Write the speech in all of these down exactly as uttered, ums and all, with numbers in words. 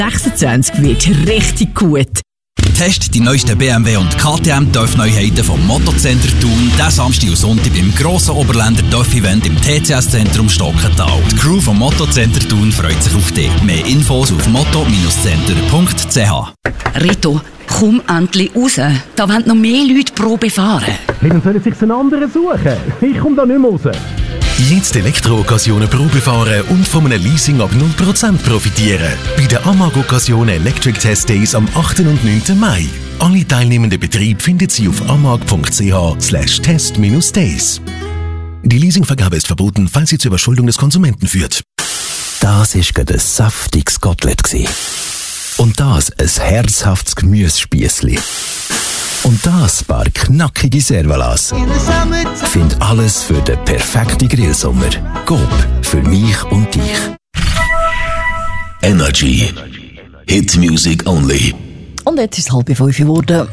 sechsundzwanzig wird richtig gut. Test die neuesten B M W und K T M Dorfneuheiten vom Mottocenter Thun diesen Samstag und Sonntag beim grossen Oberländer Dorf-Event im T C S-Zentrum Stockental. Die Crew vom Mottocenter Thun freut sich auf dich. Mehr Infos auf motto center punkt c h. Rito, komm endlich raus. Da wollen noch mehr Leute Probe fahren. Hey, dann sollen sich einen anderen suchen. Ich komme da nicht mehr raus. Jetzt Elektro-Occasionen Probe fahren und von einem Leasing ab null Prozent profitieren. Bei den Amag-Occasionen Electric Test Days am achten und neunten Mai. Alle teilnehmenden Betriebe finden Sie auf amag punkt c h slash test days. Die Leasingvergabe ist verboten, falls sie zur Überschuldung des Konsumenten führt. Das war gerade ein saftiges Kotelett. Und das ein herzhaftes Gemüsespießli. Und das paar knackige Servalas. Find alles für den perfekten Grillsommer. Coop, für mich und dich. Energy. Hit Music Only. Und jetzt ist es halb fünf geworden.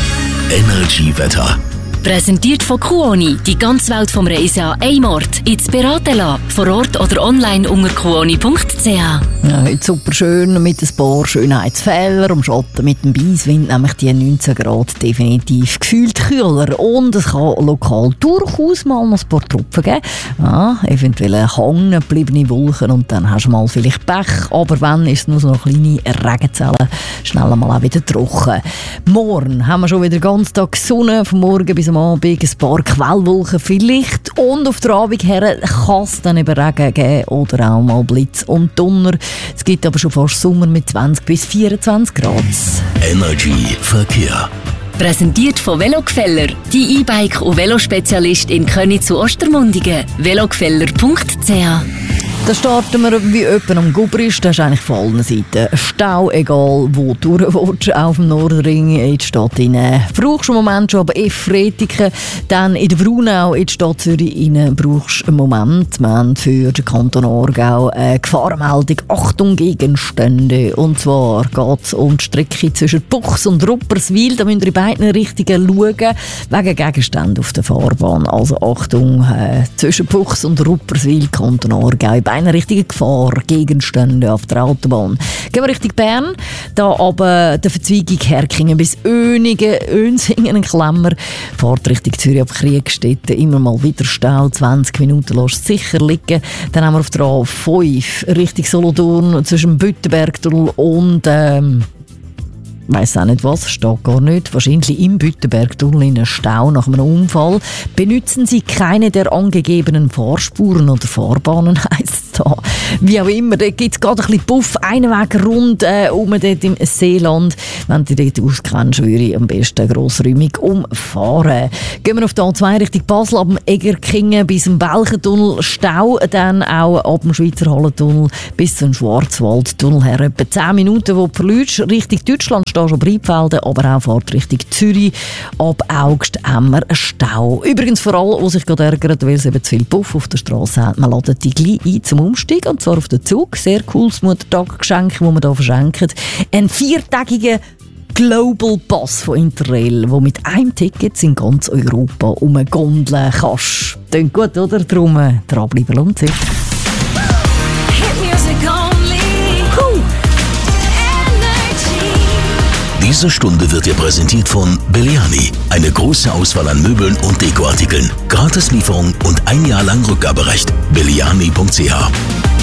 Energy Wetter. Präsentiert von Kuoni, die ganze Welt vom Reisen an einem Ort. Jetzt beraten lassen, vor Ort oder online unter kuoni punkt c h. Ja, heute super schön mit ein paar Schönheitsfehler, am Schatten mit dem Beiswind, nämlich die neunzehn Grad definitiv gefühlt kühler. Und es kann lokal durchaus mal noch ein paar Tropfen geben. Ja, eventuell hängen gebliebene Wolken und dann hast du mal vielleicht Pech. Aber wenn, ist es nur so noch kleine Regenzellen, schnell mal auch wieder trocken. Morgen haben wir schon wieder ganz Tag Sonne, von morgen bis am Abend ein paar Quellwolken vielleicht. Und auf der Abend her kann es dann eben Regen geben oder auch mal Blitz und Donner. Es gibt aber schon fast Sommer mit zwanzig bis vierundzwanzig Grad. Energy Verkehr. Präsentiert von Velogefeller, die E-Bike- und Velospezialist in Köniz zu Ostermundigen. velogefeller punkt c h. Da starten wir wie jemand am Gubrist. Das ist eigentlich von allen Seiten Stau, egal wo du willst, auf dem Nordring in die Stadt hinein. Brauchst du einen Moment schon, aber Efretiken, dann in der Brunau in die Stadt Zürich hinein brauchst du einen Moment. Wir haben für den Kanton Aargau eine Gefahrenmeldung, Achtung Gegenstände. Und zwar geht es um die Strecke zwischen Buchs und Rupperswil. Da müsst ihr in beiden Richtungen schauen, wegen Gegenständen auf der Fahrbahn. Also Achtung, äh, zwischen Buchs und Rupperswil, Kanton Aargau. Eine richtige Gefahr, Gegenstände auf der Autobahn. Gehen wir Richtung Bern, da aber der Verzweigung Herkingen bis Önigen, Önsingen, Klemmer, fährt Richtung Zürich ab Kriegstetten, immer mal wieder Stau, zwanzig Minuten lässt es sicher liegen. Dann haben wir auf der A fünf Richtung Solothurn zwischen Büttenbergtunnel und ähm, ich weiss auch nicht was, steht gar nicht. Wahrscheinlich im Büttenbergtunnel in einem Stau nach einem Unfall. Benutzen Sie keine der angegebenen Fahrspuren oder Fahrbahnen, heisst es da. Wie auch immer, da gibt es gerade ein bisschen Puff, einen Weg rund äh, um dort im Seeland. Wenn du dort auskennst, würde ich am besten grossräumig umfahren. Gehen wir auf die A zwei Richtung Basel, ab dem Egerkingen bis zum Belchentunnel Stau, dann auch ab dem Schweizer Hallentunnel bis zum Schwarzwaldtunnel her. Etwa zehn Minuten, wo du verlierst, Richtung Deutschland stehst du Breitfelden, aber auch fahrt Richtung Zürich. Ab August haben wir einen Stau. Übrigens vor allem, die sich gerade ärgern, weil es eben zu viel Puff auf der Straße hat. Man ladet die gleich ein zum Umstieg, und zwar auf den Zug. Sehr cooles Muttertaggeschenk, das wir hier verschenken. Ein viertägiger Global Pass von Interrail, wo mit einem Ticket in ganz Europa um eine Gondel kannst. Klingt gut, oder? Darum dranbleiben lohnt sich. Diese Stunde wird dir präsentiert von Belliani. Eine große Auswahl an Möbeln und Dekoartikeln. Gratislieferung und ein Jahr lang Rückgaberecht. belliani punkt c h.